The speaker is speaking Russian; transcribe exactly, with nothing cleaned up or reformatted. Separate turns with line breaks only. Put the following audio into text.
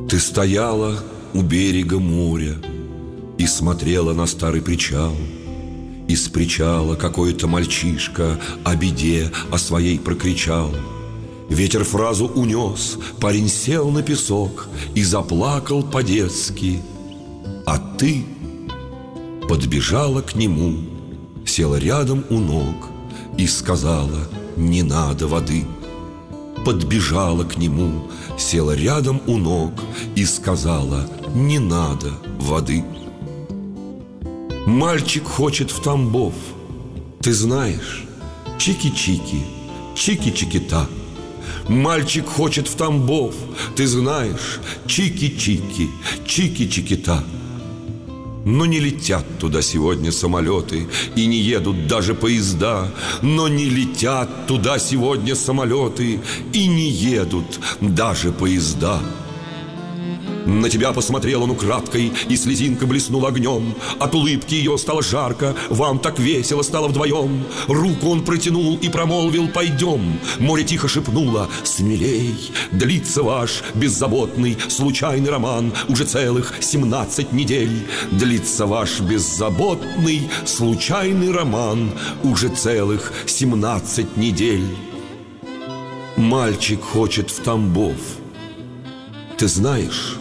Ты стояла у берега моря и смотрела на старый причал. И с причала какой-то мальчишка о беде о своей прокричал. Ветер фразу унес, парень сел на песок и заплакал по-детски. А ты подбежала к нему, села рядом у ног и сказала: «Не надо воды». Подбежала к нему, села рядом у ног и сказала: «Не надо воды». Мальчик хочет в Тамбов, ты знаешь, чики-чики, чики-чики-та. Мальчик хочет в Тамбов, ты знаешь, чики-чики, чики-чики-та. Но не летят туда сегодня самолеты и не едут даже поезда. Но не летят туда сегодня самолеты и не едут даже поезда. На тебя посмотрел он украдкой, и слезинка блеснула огнем. От улыбки ее стало жарко, вам так весело стало вдвоем. Руку он протянул и промолвил: «Пойдем». Море тихо шепнуло: «Смелей, длится ваш беззаботный случайный роман уже целых семнадцать недель. Длится ваш беззаботный случайный роман уже целых семнадцать недель». Мальчик хочет в Тамбов, ты знаешь,